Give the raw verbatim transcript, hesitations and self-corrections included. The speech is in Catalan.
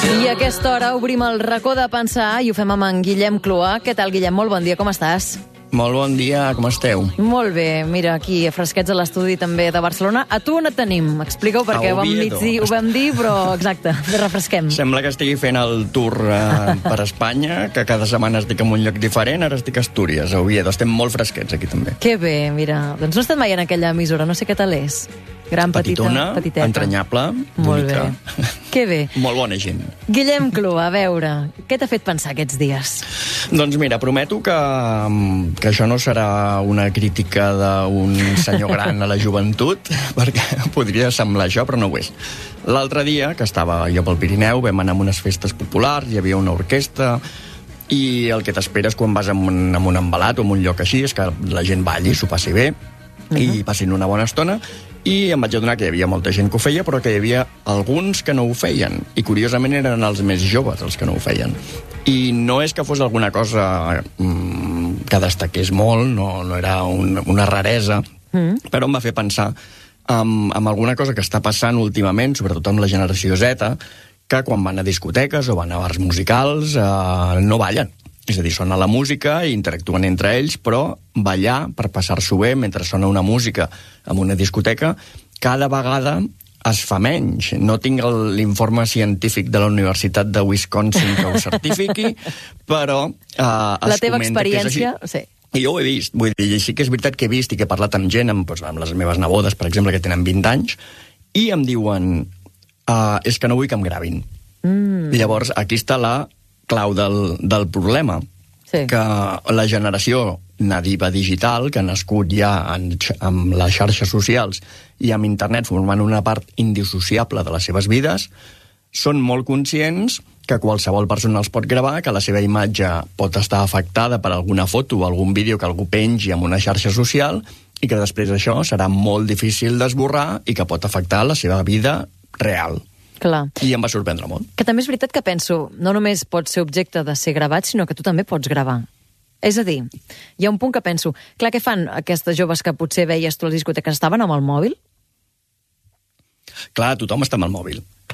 I a aquesta hora obrim el racó de pensar i ho fem amb en Guillem Clua. Què tal, Guillem? Molt bon dia, com estàs? Molt bon dia, com esteu? Molt bé, mira, aquí, fresquets a l'estudi també de Barcelona. A tu on et tenim? Explica-ho, perquè ho vam, mig dir, ho vam dir, però exacte, refresquem. Sembla que estigui fent el tour eh, per Espanya, que cada setmana estic en un lloc diferent, ara estic a Astúries, a Oviedo. Estem molt fresquets aquí també. Que bé, mira. Doncs no he estat mai en aquella emissora, no sé què tal és. Gran, petita, petitona, petiteta. entranyable, molt bonica. Bé. Que bé. Molt bona gent. Guillem Clua, a veure, què t'ha fet pensar aquests dies? Doncs mira, prometo que, que això no serà una crítica d'un senyor gran a la joventut, perquè podria semblar això, però no ho és. L'altre dia, que estava jo pel Pirineu, vam anar a unes festes populars, hi havia una orquestra, i el que t'esperes quan vas en un, en un embalat o en un lloc així és que la gent balli, s'ho passi bé, uh-huh. i passin una bona estona, i em vaig adonar que hi havia molta gent que ho feia, però que hi havia alguns que no ho feien, i curiosament eren els més joves els que no ho feien. I no és que fos alguna cosa mmm, que destaqués molt, no, no era un, una raresa, mm. però em va fer pensar en, en alguna cosa que està passant últimament, sobretot amb la generació Z, que quan van a discoteques o van a bars musicals eh, no ballen. És a dir, sona la música i interactuen entre ells, però ballar per passar-s'ho bé mentre sona una música en una discoteca cada vegada es fa menys. No tinc l'informe científic de la Universitat de Wisconsin que ho certifiqui, però eh, la es teva comenta experiència, que és així. Sí. I jo ho he vist, vull dir, sí que és veritat que he vist i que he parlat amb gent, amb, doncs, amb les meves nebodes, per exemple, que tenen vint anys, i em diuen, uh, és que no vull que em gravin. Mm. Llavors, aquí està la clau del, del problema, sí. que la generació nadiva digital, que ha nascut ja en, amb les xarxes socials i amb internet formant una part indissociable de les seves vides, són molt conscients que qualsevol persona els pot gravar, que la seva imatge pot estar afectada per alguna foto o algun vídeo que algú pengi en una xarxa social i que després això serà molt difícil d'esborrar i que pot afectar la seva vida real. Clar. I em va sorprendre molt. Que també és veritat que penso, no només pots ser objecte de ser gravat, sinó que tu també pots gravar. És a dir, hi ha un punt que penso, clar, què fan aquestes joves que potser veies tu a les discoteques, estaven amb el mòbil? Clar, tothom està amb el mòbil.